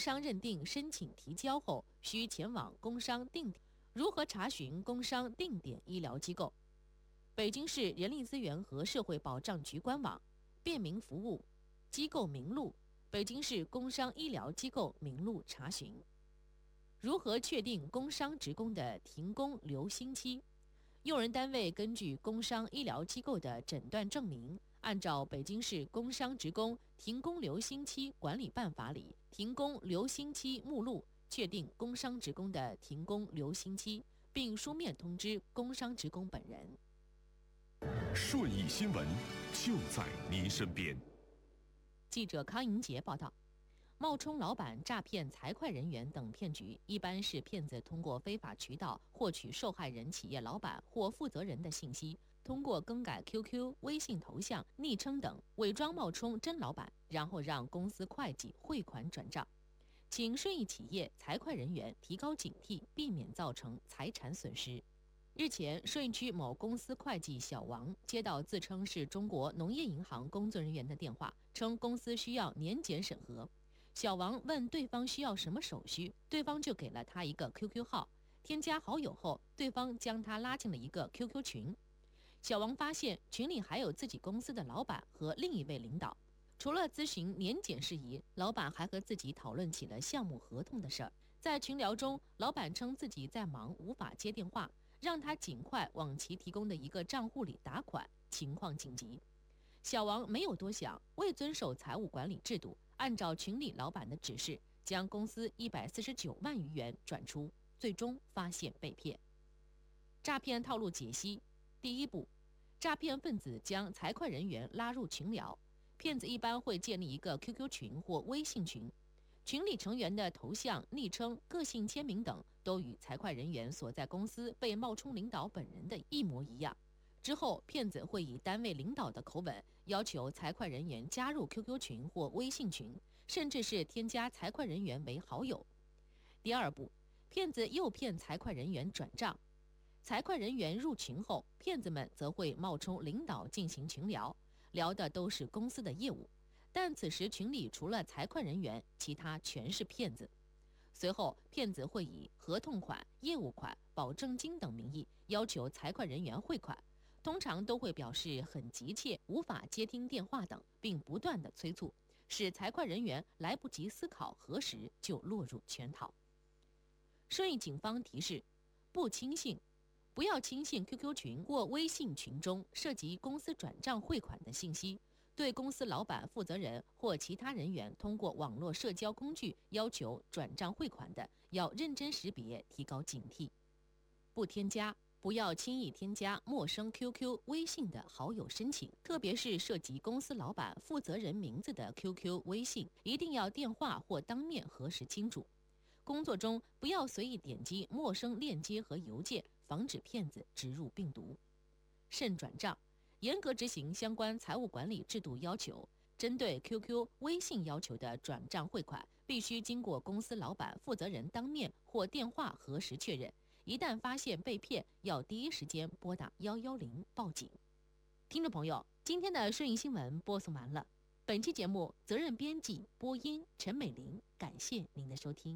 商认定申请提交后，需前往工商定点。如何查询工商定点医疗机构？北京市人力资源和社会保障局官网、便民服务机构名录、北京市工商医疗机构名录查询。如何确定工商职工的停工留薪期？用人单位根据工商医疗机构的诊断证明，按照北京市工商职工停工留薪期管理办法里停工留薪期目录，确定工商职工的停工留薪期，并书面通知工商职工本人。 顺义新闻就在您身边。 记者康莹杰报道，冒充老板诈骗财会人员等骗局，一般是骗子通过非法渠道获取受害人企业老板或负责人的信息，通过更改 QQ、微信头像、昵称等，伪装冒充真老板，然后让公司会计汇款转账。请顺义企业财会人员提高警惕，避免造成财产损失。日前，顺义区某公司会计小王接到自称是中国农业银行工作人员的电话，称公司需要年检审核。小王问对方需要什么手续，对方就给了他一个 QQ 号，添加好友后，对方将他拉进了一个 QQ 群。小王发现群里还有自己公司的老板和另一位领导，除了咨询年检事宜，老板还和自己讨论起了项目合同的事儿。在群聊中，老板称自己在忙，无法接电话，让他尽快往其提供的一个账户里打款，情况紧急。小王没有多想，未遵守财务管理制度，按照群里老板的指示，将公司149万余元转出，最终发现被骗。诈骗套路解析：第一步，诈骗分子将财会人员拉入群聊，骗子一般会建立一个 QQ 群或微信群，群里成员的头像、昵称、个性签名等都与财会人员所在公司被冒充领导本人的一模一样。之后，骗子会以单位领导的口吻要求财会人员加入 QQ 群或微信群，甚至是添加财会人员为好友。第二步，骗子诱骗财会人员转账。财会人员入群后，骗子们则会冒充领导进行群聊，聊的都是公司的业务，但此时群里除了财会人员，其他全是骗子。随后，骗子会以合同款、业务款、保证金等名义要求财会人员汇款，通常都会表示很急切，无法接听电话等，并不断的催促，使财会人员来不及思考核实就落入圈套。顺义警方提示：不要轻信 QQ 群或微信群中涉及公司转账汇款的信息，对公司老板、负责人或其他人员通过网络社交工具要求转账汇款的，要认真识别，提高警惕。不要轻易添加陌生 QQ、微信的好友申请，特别是涉及公司老板、负责人名字的 QQ、微信，一定要电话或当面核实清楚。工作中不要随意点击陌生链接和邮件，防止骗子植入病毒。慎转账，严格执行相关财务管理制度要求。针对 QQ、微信要求的转账汇款，必须经过公司老板、负责人当面或电话核实确认。一旦发现被骗，要第一时间拨打110报警。听众朋友，今天的顺义新闻播送完了。本期节目责任编辑播音陈美玲，感谢您的收听。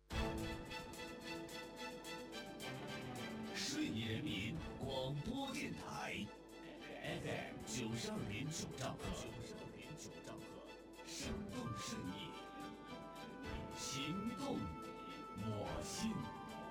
顺义人民广播电台 FM92.9兆赫，生动顺义。